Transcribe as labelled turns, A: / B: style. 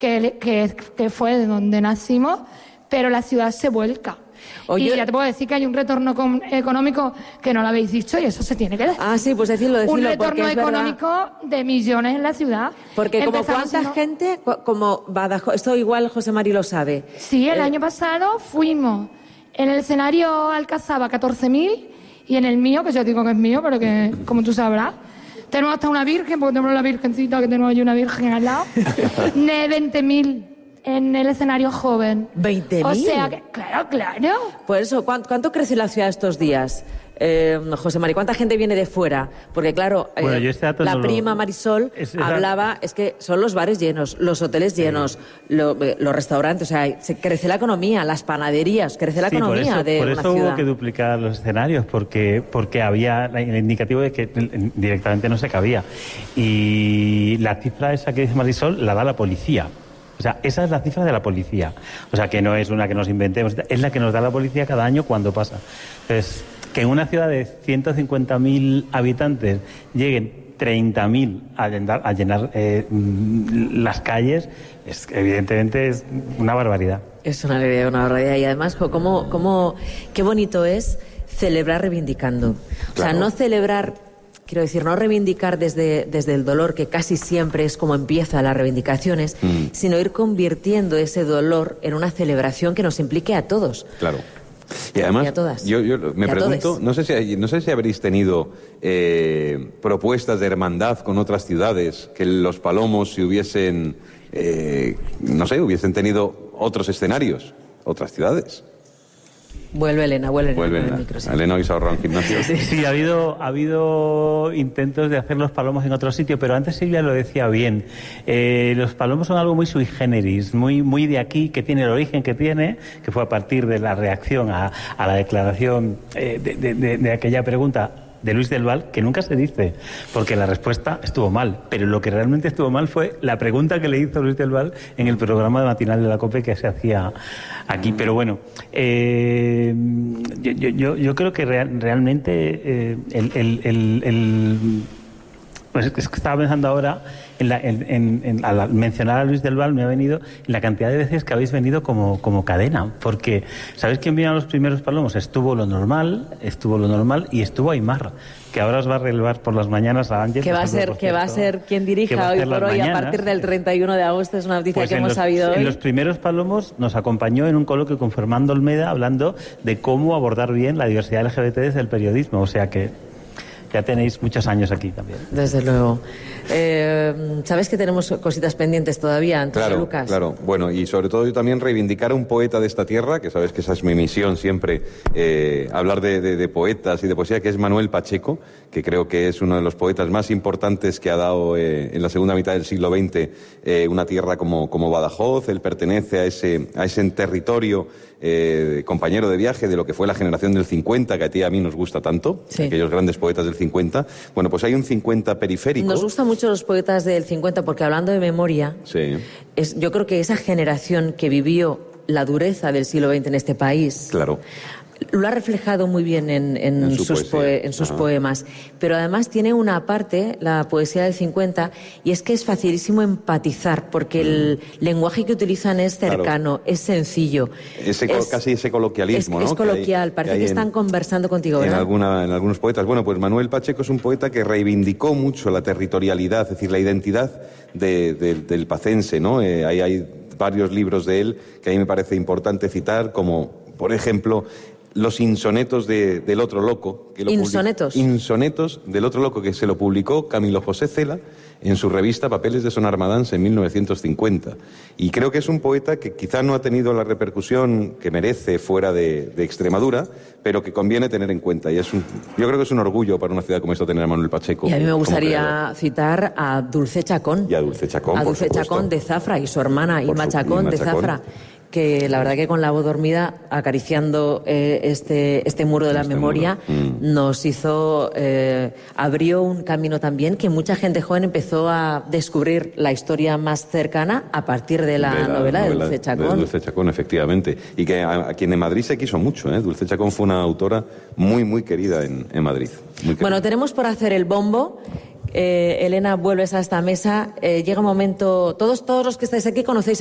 A: que fue de donde nacimos, pero la ciudad se vuelca. Oye, y ya te puedo decir que hay un retorno económico que no lo habéis dicho y eso se tiene que decir.
B: Ah, sí, pues decirlo.
A: Un retorno económico de millones en la ciudad.
B: Porque como cuánta gente, como Badajoz, esto igual José Mari lo sabe.
A: Sí, el año pasado fuimos en el escenario Alcazaba 14.000 y en el mío, que yo digo que es mío, pero que como tú sabrás, tenemos hasta una virgen, porque tenemos la virgencita, que tenemos allí una virgen al lado, de 20.000. En el escenario joven.
B: ¿20.000?
A: O sea, que, claro.
B: Por eso, ¿cuánto crece la ciudad estos días? José Mari, ¿cuánta gente viene de fuera? Porque claro,
C: bueno,
B: la prima Marisol hablaba, es que son los bares llenos, los hoteles llenos, los restaurantes, o sea, crece la economía, las panaderías, crece la economía de una ciudad.
C: Por eso hubo que duplicar los escenarios, porque había el indicativo de que directamente no se cabía. Y la cifra esa que dice Marisol la da la policía. O sea, esa es la cifra de la policía. O sea, que no es una que nos inventemos, es la que nos da la policía cada año cuando pasa. Entonces, que en una ciudad de 150.000 habitantes lleguen 30.000 a llenar las calles, evidentemente es una barbaridad.
B: Es una alegría, una barbaridad. Y además, qué bonito es celebrar reivindicando. Claro. O sea, no celebrar... Quiero decir, no reivindicar desde el dolor, que casi siempre es como empiezan las reivindicaciones, sino ir convirtiendo ese dolor en una celebración que nos implique a todos.
D: Claro. Y además,
B: y a todas.
D: yo me pregunto, no sé si habréis tenido propuestas de hermandad con otras ciudades, que los Palomos si hubiesen tenido otros escenarios, otras ciudades.
B: Vuelve Elena.
D: Elena hoy se ahorró en gimnasio.
C: Sí, ha habido intentos de hacer los Palomos en otro sitio, pero antes Silvia lo decía bien. Los Palomos son algo muy sui generis, muy de aquí, que tiene el origen que tiene, que fue a partir de la reacción a la declaración de aquella pregunta de Luis del Val, que nunca se dice, porque la respuesta estuvo mal, pero lo que realmente estuvo mal fue la pregunta que le hizo Luis del Val en el programa matinal de la COPE que se hacía aquí. Pero bueno, yo creo que realmente pues es que estaba pensando ahora al mencionar a Luis del Val me ha venido la cantidad de veces que habéis venido como cadena, porque ¿sabéis quién vino a los primeros Palomos? Estuvo lo normal y estuvo Aymar, que ahora os va a relevar por las mañanas a Ángel.
B: Que va a ser quien dirija hoy por hoy a partir del 31 de agosto, es una noticia que hemos sabido hoy.
C: En los primeros Palomos nos acompañó en un coloquio con Fernando Olmeda hablando de cómo abordar bien la diversidad LGBT desde el periodismo, o sea que ya tenéis muchos años aquí también.
B: Desde luego. ¿Sabes que tenemos cositas pendientes todavía, Antonio Lucas?
D: Claro. Bueno, y sobre todo yo también reivindicar a un poeta de esta tierra, que sabes que esa es mi misión siempre, hablar de poetas y de poesía, que es Manuel Pacheco, que creo que es uno de los poetas más importantes que ha dado en la segunda mitad del siglo XX una tierra como Badajoz. Él pertenece a ese territorio, compañero de viaje de lo que fue la generación del 50, que a ti y a mí nos gusta tanto, sí. Aquellos grandes poetas del 50. Bueno, pues hay un 50 periférico.
B: Nos gustan mucho los poetas del 50 porque, hablando de memoria,
D: sí.
B: Yo creo que esa generación que vivió la dureza del siglo XX en este país...
D: Claro.
B: Lo ha reflejado muy bien en sus poemas, pero además tiene una parte, la poesía del 50, y es que es facilísimo empatizar, porque el lenguaje que utilizan es cercano, claro. Es sencillo.
D: Casi ese coloquialismo, ¿no?
B: Es coloquial, parece que están conversando contigo, ¿verdad?
D: En algunos poetas. Bueno, pues Manuel Pacheco es un poeta que reivindicó mucho la territorialidad, es decir, la identidad del pacense, ¿no? Hay varios libros de él que a mí me parece importante citar, como, por ejemplo... Los insonetos del otro loco. Insonetos del otro loco, que se lo publicó Camilo José Cela en su revista Papeles de Sonarmadans en 1950. Y creo que es un poeta que quizá no ha tenido la repercusión que merece fuera de Extremadura, pero que conviene tener en cuenta. Y yo creo que es un orgullo para una ciudad como esta tener a Manuel Pacheco.
B: Y a mí me gustaría citar a Dulce Chacón.
D: Y a Dulce Chacón,
B: a Dulce Chacón de Zafra y su hermana Irma Chacón de Zafra, que la verdad que con la voz dormida, acariciando este muro de la memoria, nos hizo, abrió un camino también que mucha gente joven empezó a descubrir la historia más cercana a partir de la novela de Dulce Chacón.
D: De Dulce Chacón, efectivamente. Y que a quien en Madrid se quiso mucho, ¿eh? Dulce Chacón fue una autora muy, muy querida en Madrid.
B: Bueno, tenemos por hacer el bombo. Elena, vuelves a esta mesa. Llega un momento, todos los que estáis aquí conocéis